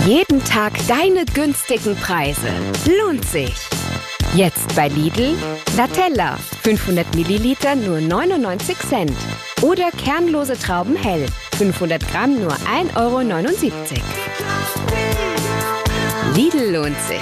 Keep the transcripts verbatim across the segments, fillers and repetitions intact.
Jeden Tag deine günstigen Preise. Lohnt sich. Jetzt bei Lidl, Latella, fünfhundert Milliliter nur neunundneunzig Cent. Oder kernlose Trauben hell, fünfhundert Gramm nur ein Euro neunundsiebzig. Lidl lohnt sich.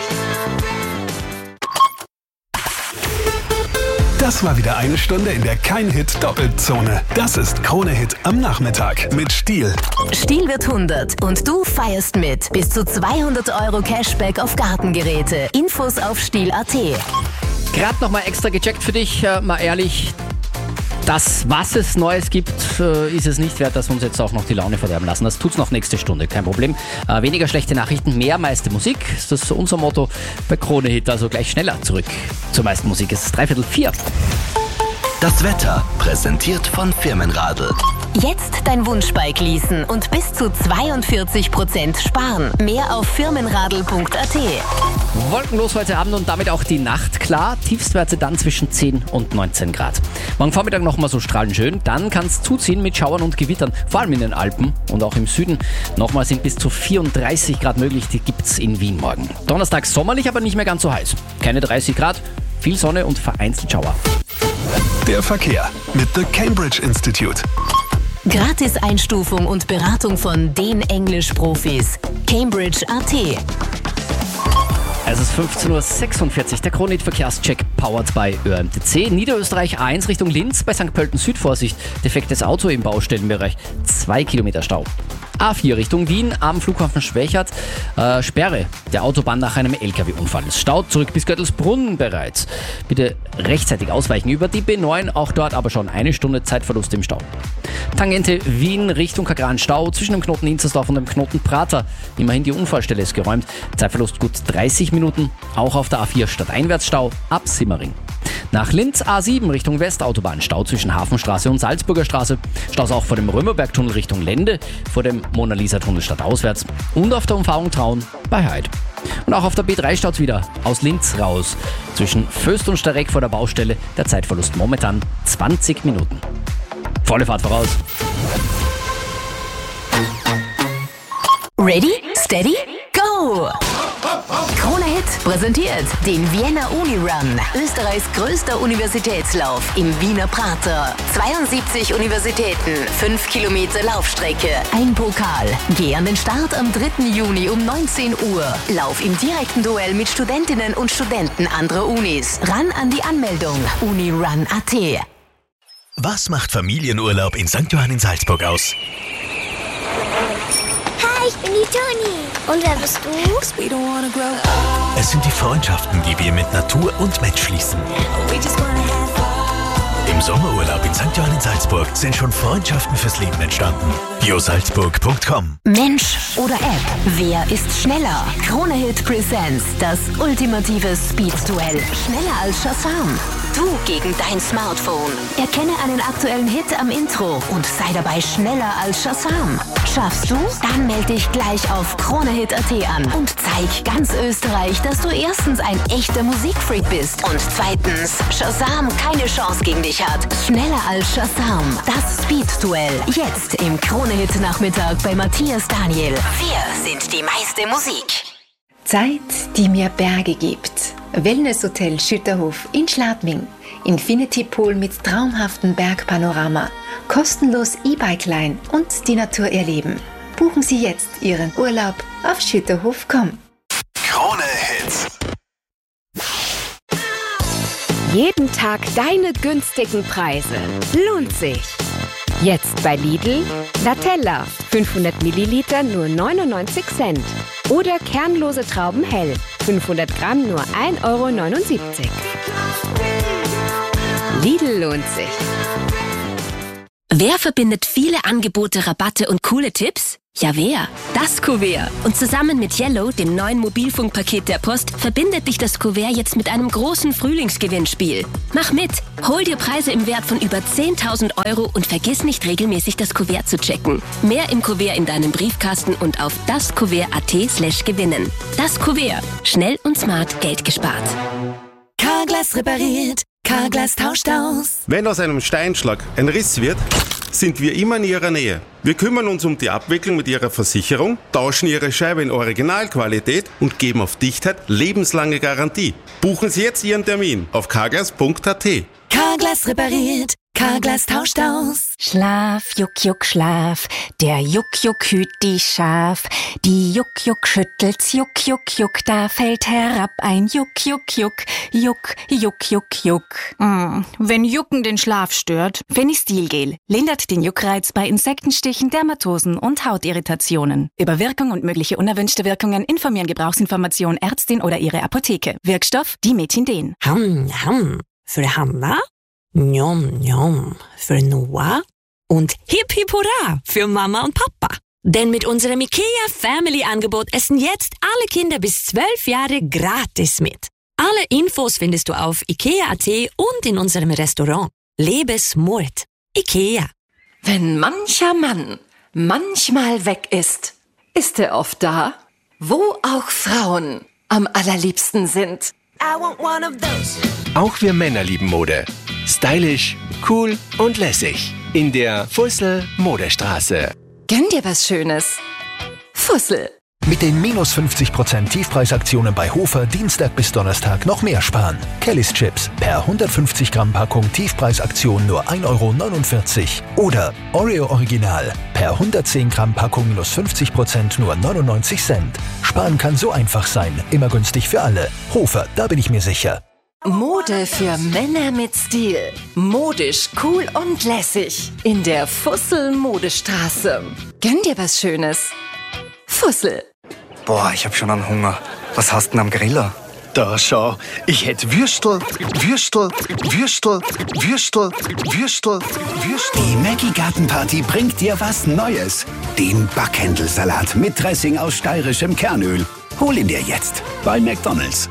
Das war wieder eine Stunde in der Kein-Hit-Doppelzone. Das ist Krone-Hit am Nachmittag mit Stihl. Stihl wird hundert und du feierst mit. Bis zu zweihundert Euro Cashback auf Gartengeräte. Infos auf stihl punkt at. Gerade nochmal extra gecheckt für dich, äh, mal ehrlich. Das, was es Neues gibt, äh, ist es nicht wert, dass wir uns jetzt auch noch die Laune verderben lassen. Das tut's noch nächste Stunde, kein Problem. Äh, weniger schlechte Nachrichten, mehr meiste Musik. Das ist unser Motto bei Krone Hit. Also gleich schneller zurück zur meisten Musik. Es ist dreiviertel vier. Das Wetter präsentiert von Firmenradl. Jetzt dein Wunschbike leasen und bis zu zweiundvierzig Prozent sparen. Mehr auf firmenradl punkt at. Wolkenlos heute Abend und damit auch die Nacht. Klar, Tiefstwerte dann zwischen zehn und neunzehn Grad. Morgen Vormittag nochmal so strahlend schön. Dann kann es zuziehen mit Schauern und Gewittern. Vor allem in den Alpen und auch im Süden. Nochmal sind bis zu vierunddreißig Grad möglich. Die gibt's in Wien morgen. Donnerstag sommerlich, aber nicht mehr ganz so heiß. Keine dreißig Grad, viel Sonne und vereinzelt Schauer. Der Verkehr mit The Cambridge Institute. Gratis-Einstufung und Beratung von den Englisch-Profis. Cambridge punkt at. Es ist fünfzehn Uhr sechsundvierzig, der Krone Hit Verkehrscheck powered by Ö M T C. Niederösterreich A eins Richtung Linz, bei Sankt Pölten Süd Vorsicht, defektes Auto im Baustellenbereich, zwei Kilometer Stau. A vier Richtung Wien, am Flughafen Schwächert, äh, Sperre der Autobahn nach einem L K W-Unfall. Es staut zurück bis Göttelsbrunn bereits. Bitte rechtzeitig ausweichen über die B neun, auch dort aber schon eine Stunde Zeitverlust im Stau. Tangente Wien Richtung Kagran, Stau zwischen dem Knoten Inzersdorf und dem Knoten Prater. Immerhin die Unfallstelle ist geräumt. Zeitverlust gut dreißig Minuten. Auch auf der A vier Stadteinwärtsstau ab Simmering. Nach Linz A sieben Richtung Westautobahn, Stau zwischen Hafenstraße und Salzburger Straße. Staus auch vor dem Römerbergtunnel Richtung Lende, vor dem Mona-Lisa-Tunnel stadtauswärts und auf der Umfahrung Traun bei Heid. Und auch auf der B drei staut's wieder aus Linz raus. Zwischen Föst und Stareck vor der Baustelle, der Zeitverlust momentan zwanzig Minuten. Volle Fahrt voraus. Ready, steady, go! Krone Hit präsentiert den Vienna Uni Run, Österreichs größter Universitätslauf im Wiener Prater. zweiundsiebzig Universitäten, fünf Kilometer Laufstrecke, ein Pokal. Geh an den Start am dritten Juni um neunzehn Uhr. Lauf im direkten Duell mit Studentinnen und Studenten anderer Unis. Ran an die Anmeldung. unirun punkt at. Was macht Familienurlaub in Sankt Johann in Salzburg aus? Hi, ich bin die Toni. Und wer bist du? Es sind die Freundschaften, die wir mit Natur und Mensch schließen. Im Sommerurlaub in Sankt Johann in Salzburg sind schon Freundschaften fürs Leben entstanden. biosalzburg punkt com. Mensch oder App? Wer ist schneller? Krone Hit Presents das ultimative Speed-Duell. Schneller als Shazam. Du gegen dein Smartphone. Erkenne einen aktuellen Hit am Intro und sei dabei schneller als Shazam. Schaffst du? Dann melde dich gleich auf kronehit punkt at an und zeig ganz Österreich, dass du erstens ein echter Musikfreak bist und zweitens Shazam keine Chance gegen dich hat. Schneller als Shazam. Das Speed-Duell. Jetzt im Krone-Hit-Nachmittag bei Matthias Daniel. Wir sind die meiste Musik. Zeit, die mir Berge gibt. Wellnesshotel Schütterhof in Schladming. Infinity Pool mit traumhaftem Bergpanorama. Kostenlos E-Bike-Line und die Natur erleben. Buchen Sie jetzt Ihren Urlaub auf schütterhof punkt com. Krone Hit. Jeden Tag deine günstigen Preise. Lohnt sich. Jetzt bei Lidl, Latella, fünfhundert Milliliter nur neunundneunzig Cent. Oder kernlose Trauben hell, fünfhundert Gramm nur ein Euro neunundsiebzig. Lidl lohnt sich. Wer verbindet viele Angebote, Rabatte und coole Tipps? Ja, wer? Das Kuvert. Und zusammen mit Yellow, dem neuen Mobilfunkpaket der Post, verbindet dich das Kuvert jetzt mit einem großen Frühlingsgewinnspiel. Mach mit! Hol dir Preise im Wert von über zehntausend Euro und vergiss nicht regelmäßig das Kuvert zu checken. Mehr im Kuvert in deinem Briefkasten und auf daskuvert punkt at slash gewinnen. Das Kuvert. Schnell und smart Geld gespart. Carglass repariert. Carglass tauscht aus. Wenn aus einem Steinschlag ein Riss wird, sind wir immer in Ihrer Nähe. Wir kümmern uns um die Abwicklung mit Ihrer Versicherung, tauschen Ihre Scheibe in Originalqualität und geben auf Dichtheit lebenslange Garantie. Buchen Sie jetzt Ihren Termin auf carglass punkt a t. Carglass repariert, Carglass tauscht aus. Schlaf, Juck, Juck, Schlaf. Der Juck, Juck hüt die Schaf. Die Juck, Juck schüttelt's, Juck, Juck, Juck. Da fällt herab ein Juck, Juck, Juck. Juck, Juck, Juck, Juck. Mm, wenn Jucken den Schlaf stört. Fenistilgel lindert den Juckreiz bei Insektenstichen, Dermatosen und Hautirritationen. Über Wirkung und mögliche unerwünschte Wirkungen informieren Gebrauchsinformation Ärztin oder ihre Apotheke. Wirkstoff Dimetindin. Ham, ham. Für Hanna, Njom, njom für Noah und Hip Hip Hurra für Mama und Papa. Denn mit unserem IKEA Family Angebot essen jetzt alle Kinder bis zwölf Jahre gratis mit. Alle Infos findest du auf ikea punkt a t und in unserem Restaurant. Lebe smart. IKEA. Wenn mancher Mann manchmal weg ist, ist er oft da, wo auch Frauen am allerliebsten sind. I want one of those. Auch wir Männer lieben Mode. Stylisch, cool und lässig. In der Fussel Modestraße. Gönn dir was Schönes. Fussel. Mit den minus fünfzig Prozent Tiefpreisaktionen bei Hofer Dienstag bis Donnerstag noch mehr sparen. Kellys Chips per hundertfünfzig Gramm Packung Tiefpreisaktion nur ein Euro neunundvierzig. Oder Oreo Original per hundertzehn Gramm Packung minus fünfzig Prozent nur neunundneunzig Cent. Sparen kann so einfach sein. Immer günstig für alle. Hofer, da bin ich mir sicher. Mode für Männer mit Stil. Modisch, cool und lässig. In der Fussel Modestraße. Gönn dir was Schönes. Fussel. Boah, ich hab schon einen Hunger. Was hast denn am Griller? Da schau, ich hätt Würstel, Würstel, Würstel, Würstel, Würstel, Würstel. Die Maggi Gartenparty bringt dir was Neues. Den Backhändelsalat mit Dressing aus steirischem Kernöl. Hol ihn dir jetzt bei McDonald's.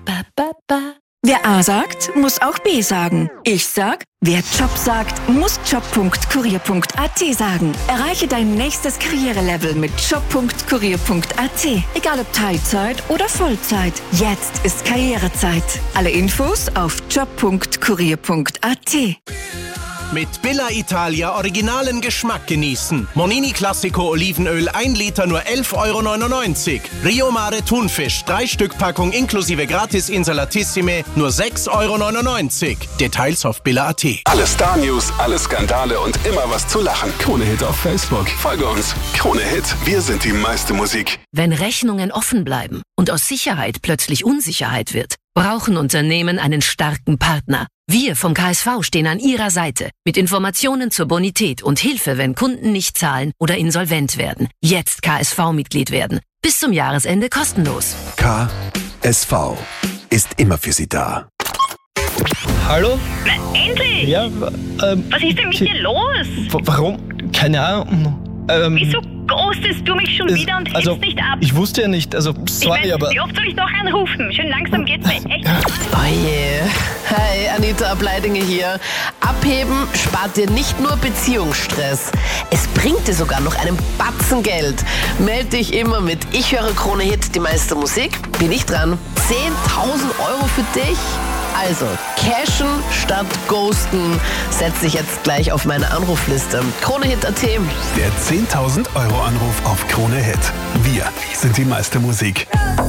Wer A sagt, muss auch B sagen. Ich sag, wer Job sagt, muss job punkt kurier punkt a t sagen. Erreiche dein nächstes Karrierelevel mit job punkt kurier punkt a t. Egal ob Teilzeit oder Vollzeit. Jetzt ist Karrierezeit. Alle Infos auf job punkt kurier punkt a t. Mit Billa Italia originalen Geschmack genießen. Monini Classico Olivenöl ein Liter nur elf Euro neunundneunzig. Rio Mare Thunfisch drei Stück Packung inklusive Gratis Insalatissime nur sechs Euro neunundneunzig. Details auf billa punkt a t. Alle Star-News, alle Skandale und immer was zu lachen. Krone Hit auf Facebook. Folge uns. Krone Hit, wir sind die meiste Musik. Wenn Rechnungen offen bleiben und aus Sicherheit plötzlich Unsicherheit wird, brauchen Unternehmen einen starken Partner. Wir vom K S V stehen an Ihrer Seite mit Informationen zur Bonität und Hilfe, wenn Kunden nicht zahlen oder insolvent werden. Jetzt K S V-Mitglied werden. Bis zum Jahresende kostenlos. K S V ist immer für Sie da. Hallo? Na, endlich! Ja, ähm, was ist denn mit Sie, dir los? Warum? Keine Ahnung. Ähm, Wieso ghostest du mich schon es, wieder und hebst also, nicht ab? Ich wusste ja nicht, also sorry, ich mein, aber... Wie oft soll ich doch anrufen? Schön langsam geht's mir echt. Oh je. Hi, Anita Ableidinger hier. Abheben spart dir nicht nur Beziehungsstress. Es bringt dir sogar noch einen Batzen Geld. Meld dich immer mit Ich höre Krone Hit, die meiste Musik. Bin ich dran. zehntausend Euro für dich? Also, cashen statt ghosten. Setz dich jetzt gleich auf meine Anrufliste. Krone Hit punkt a t. Der zehntausend Euro Anruf auf Krone Hit. Wir sind die meiste Musik.